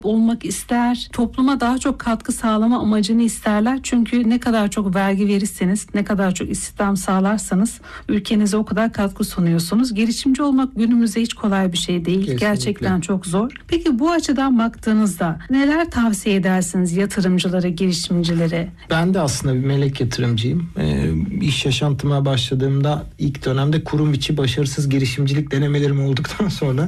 olmak ister. Topluma daha çok katkı sağlama amacını isterler. Çünkü ne kadar çok vergi verirseniz, ne kadar çok istihdam sağlarsanız ülkenize o kadar katkı sunuyorsunuz. Girişimci olmak günümüzde hiç kolay bir şey değil. Kesinlikle. Gerçekten çok zor. Peki bu açıdan baktığınızda neler tavsiye edersiniz yatırımcılara, girişimcilere? Ben de aslında bir melek yatırımcıyım. İş yaşantıma başladığımda ilk dönemde kurum içi başarısız girişimcilik denemelerim olduktan sonra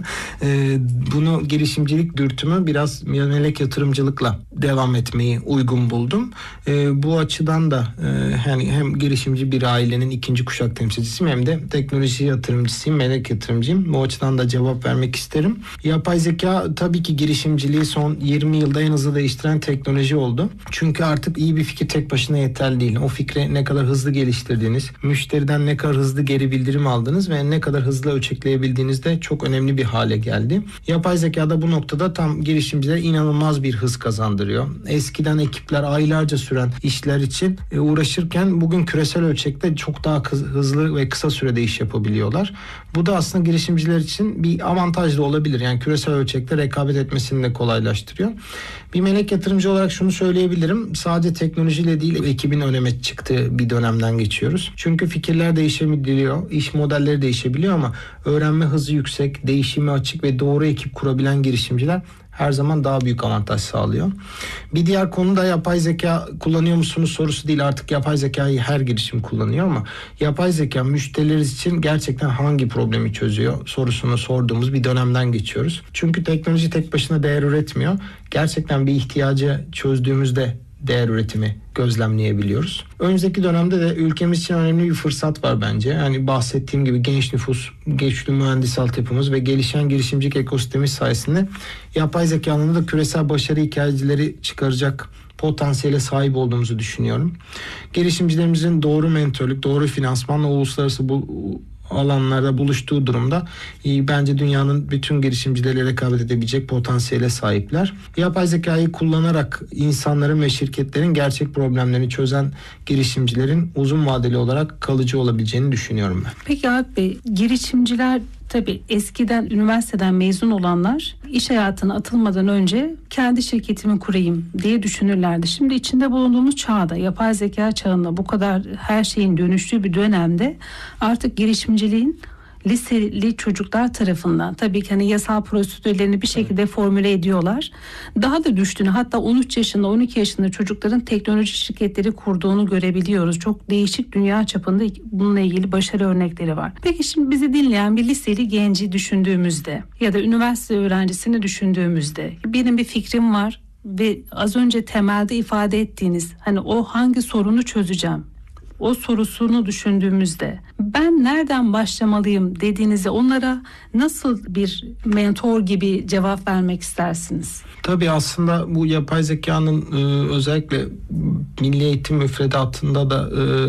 bunu girişimcilik dürtümü biraz melek yatırımcılıkla devam etmeyi uygun buldum. Bu açıdan da yani hem girişimci bir ailenin ikinci kuşak temsilcisiyim hem de teknoloji yatırımcısıyım, melek yatırımcıyım. Bu açıdan da cevap vermek isterim. Yapay zeka tabii ki girişimciliği son 20 yılda en hızlı değiştiren teknoloji oldu. Çünkü artık iyi bir fikir tek başına yeterli değil. O fikri ne kadar hızlı geliştirdiğiniz, müşteriden ne kadar hızlı geri bildirim aldınız ve ne kadar hızlı ölçekleyebildiğiniz de çok önemli bir hale geldi. Yapay zeka da bu noktada tam girişimcilere inanılmaz bir hız kazandırıyor. Eskiden ekipler aylarca süren işler için uğraşırken bugün küresel ölçekte çok daha hızlı ve kısa sürede iş yapabiliyorlar. Bu da aslında girişimciler için bir avantaj da olabilir. Yani küresel ölçekte rekabet etmesini de kolaylaştırıyor. Bir melek yatırımcı olarak şunu söyleyebilirim. Sadece teknolojiyle değil, ekibin öneme çıktığı bir dönemden geçiyoruz. Çünkü fikirler değişebiliyor, iş modelleri değişebiliyor ama öğrenme hızı yüksek, değişime açık ve doğru ekip kurabilen girişimciler her zaman daha büyük avantaj sağlıyor. Bir diğer konu da yapay zeka kullanıyor musunuz sorusu değil. Artık yapay zekayı her girişim kullanıyor ama yapay zeka müşterilerimiz için gerçekten hangi problemi çözüyor sorusunu sorduğumuz bir dönemden geçiyoruz. Çünkü teknoloji tek başına değer üretmiyor. Gerçekten bir ihtiyacı çözdüğümüzde değer üretimi gözlemleyebiliyoruz. Önümüzdeki dönemde de ülkemiz için önemli bir fırsat var bence. Yani bahsettiğim gibi genç nüfus, güçlü mühendis altyapımız ve gelişen girişimcilik ekosistemi sayesinde yapay zeka alanında da küresel başarı hikayeleri çıkaracak potansiyele sahip olduğumuzu düşünüyorum. Girişimcilerimizin doğru mentörlük, doğru finansmanla uluslararası alanlarda buluştuğu durumda bence dünyanın bütün girişimcileriyle rekabet edebilecek potansiyele sahipler. Yapay zekayı kullanarak insanların ve şirketlerin gerçek problemlerini çözen girişimcilerin uzun vadeli olarak kalıcı olabileceğini düşünüyorum ben. Peki Alp Bey, girişimciler tabii eskiden üniversiteden mezun olanlar iş hayatına atılmadan önce kendi şirketimi kurayım diye düşünürlerdi. Şimdi içinde bulunduğumuz çağda, yapay zeka çağında bu kadar her şeyin dönüştüğü bir dönemde artık girişimciliğin liseli çocuklar tarafından tabii ki hani yasal prosedürlerini bir şekilde formüle ediyorlar. Daha da düştüğünü, hatta 13 yaşında 12 yaşında çocukların teknoloji şirketleri kurduğunu görebiliyoruz. Çok değişik dünya çapında bununla ilgili başarı örnekleri var. Peki şimdi bizi dinleyen bir liseli genci düşündüğümüzde ya da üniversite öğrencisini düşündüğümüzde benim bir fikrim var ve az önce temelde ifade ettiğiniz hani o hangi sorunu çözeceğim? O sorusunu düşündüğümüzde ben nereden başlamalıyım dediğinizde onlara nasıl bir mentor gibi cevap vermek istersiniz? Tabii aslında bu yapay zekanın özellikle milli eğitim müfredatında da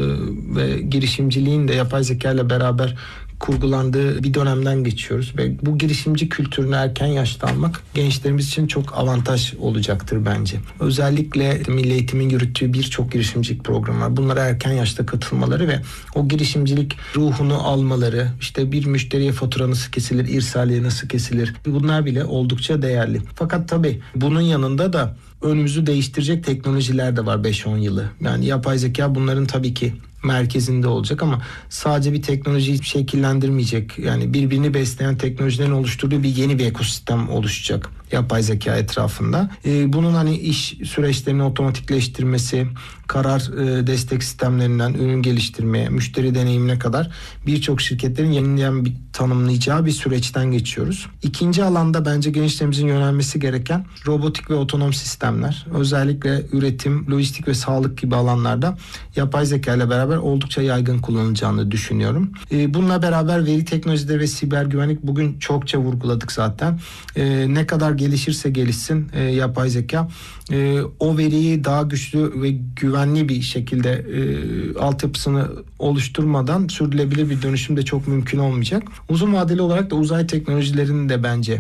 ve girişimciliğin de yapay zeka ile beraber kurgulandığı bir dönemden geçiyoruz ve bu girişimci kültürünü erken yaşta almak gençlerimiz için çok avantaj olacaktır bence. Özellikle milli eğitimin yürüttüğü birçok girişimcilik programı var. Bunlara erken yaşta katılmaları ve o girişimcilik ruhunu almaları, işte bir müşteriye fatura nasıl kesilir, irsaliye nasıl kesilir, bunlar bile oldukça değerli. Fakat tabii bunun yanında da önümüzü değiştirecek teknolojiler de var 5-10 yılı. Yani yapay zeka bunların tabii ki merkezinde olacak ama sadece bir teknolojiyi şekillendirmeyecek. Yani birbirini besleyen teknolojilerin oluşturduğu yeni bir ekosistem oluşacak yapay zeka etrafında. Bunun hani iş süreçlerini otomatikleştirmesi, karar destek sistemlerinden ürün geliştirmeye, müşteri deneyimine kadar birçok şirketlerin yeniden tanımlayacağı bir süreçten geçiyoruz. İkinci alanda bence gençlerimizin yönelmesi gereken robotik ve otonom sistemler. Özellikle üretim, lojistik ve sağlık gibi alanlarda yapay zeka ile beraber oldukça yaygın kullanılacağını düşünüyorum. Bununla beraber veri teknolojileri ve siber güvenlik bugün çokça vurguladık zaten. Ne kadar gelişirse gelişsin yapay zeka o veriyi daha güçlü ve güvenli bir şekilde altyapısını oluşturmadan sürdürülebilir bir dönüşüm de çok mümkün olmayacak. Uzun vadeli olarak da uzay teknolojilerinin de bence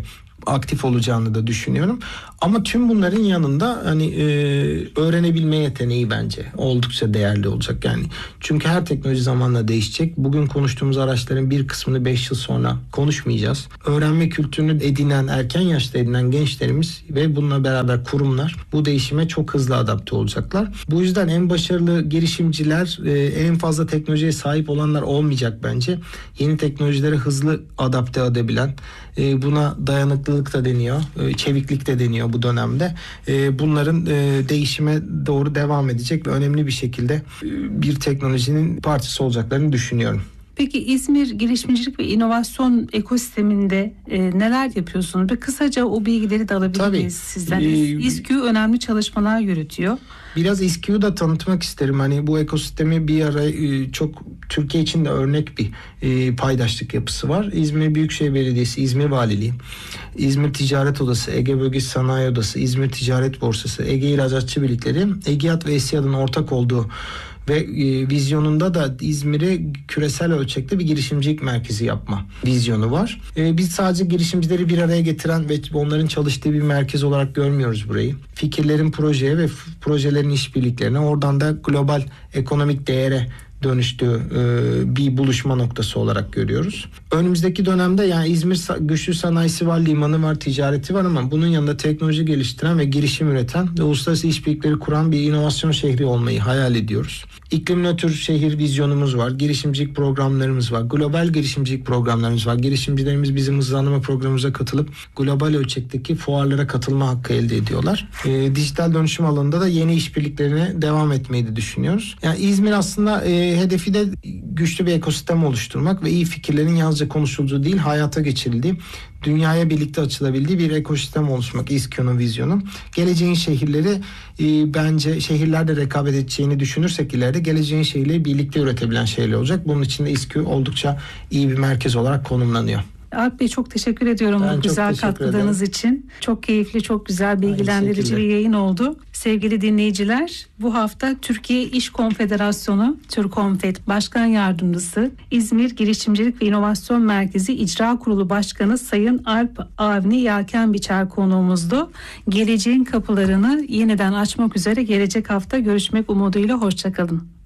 aktif olacağını da düşünüyorum. Ama tüm bunların yanında hani öğrenebilme yeteneği bence oldukça değerli olacak yani. Çünkü her teknoloji zamanla değişecek. Bugün konuştuğumuz araçların bir kısmını 5 yıl sonra konuşmayacağız. Öğrenme kültürünü edinen, erken yaşta edinen gençlerimiz ve bununla beraber kurumlar bu değişime çok hızlı adapte olacaklar. Bu yüzden en başarılı girişimciler en fazla teknolojiye sahip olanlar olmayacak bence. Yeni teknolojilere hızlı adapte edebilen, buna dayanıklılık da deniyor, çeviklik de deniyor bu dönemde. Bunların değişime doğru devam edecek ve önemli bir şekilde bir teknolojinin parçası olacaklarını düşünüyorum. Peki İzmir Girişimcilik ve İnovasyon Ekosisteminde neler yapıyorsunuz? Ve kısaca o bilgileri de alabilir miyiz sizden? İSKÜ önemli çalışmalar yürütüyor. Biraz İSKÜ'yü da tanıtmak isterim. Hani bu ekosistemi bir ara çok Türkiye için de örnek bir paydaşlık yapısı var. İzmir Büyükşehir Belediyesi, İzmir Valiliği, İzmir Ticaret Odası, Ege Bölgesi Sanayi Odası, İzmir Ticaret Borsası, Ege İhracatçı Birlikleri, EGİAD ve ESİAD'ın ortak olduğu ve vizyonunda da İzmir'i küresel ölçekte bir girişimcilik merkezi yapma vizyonu var. Biz sadece girişimcileri bir araya getiren ve onların çalıştığı bir merkez olarak görmüyoruz burayı. Fikirlerin projeye ve projelerin işbirliklerine, oradan da global ekonomik değere dönüştüğü bir buluşma noktası olarak görüyoruz. Önümüzdeki dönemde yani İzmir güçlü sanayisi var, limanı var, ticareti var ama bunun yanında teknoloji geliştiren ve girişim üreten ve uluslararası işbirlikleri kuran bir inovasyon şehri olmayı hayal ediyoruz. İklim nötr şehir vizyonumuz var, girişimcilik programlarımız var, global girişimcilik programlarımız var. Girişimcilerimiz bizim hızlandırma programımıza katılıp global ölçekteki fuarlara katılma hakkı elde ediyorlar. Dijital dönüşüm alanında da yeni işbirliklerine devam etmeyi de düşünüyoruz. Yani İzmir aslında hedefi de güçlü bir ekosistem oluşturmak ve iyi fikirlerin yalnızca konuşulduğu değil, hayata geçirildiği, dünyaya birlikte açılabildiği bir ekosistem oluşturmak İSKÜ'nün vizyonu. Geleceğin şehirleri bence şehirlerde rekabet edeceğini düşünürsek ileride geleceğin şehirleri birlikte üretebilen şehirler olacak. Bunun için de İSKÜ oldukça iyi bir merkez olarak konumlanıyor. Alp Bey çok teşekkür ediyorum bu güzel katkılarınız için. Çok keyifli, çok güzel, bilgilendirici bir yayın oldu. Sevgili dinleyiciler, bu hafta Türkiye İş Konfederasyonu TÜRKONFED Başkan Yardımcısı, İzmir Girişimcilik ve İnovasyon Merkezi İcra Kurulu Başkanı Sayın Alp Avni Yelkenbiçer konuğumuzdu. Geleceğin kapılarını yeniden açmak üzere gelecek hafta görüşmek umuduyla hoşçakalın.